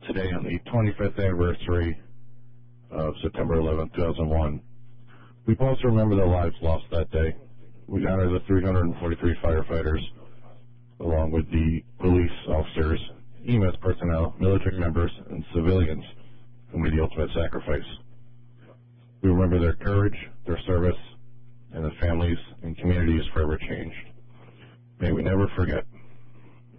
today on the 25th anniversary of September 11, 2001. We pause to remember the lives lost that day. We honor the 343 firefighters, along with the police officers, EMS personnel, military members, and civilians who made the ultimate sacrifice. We remember their courage, their service, and the families and communities forever changed. May we never forget.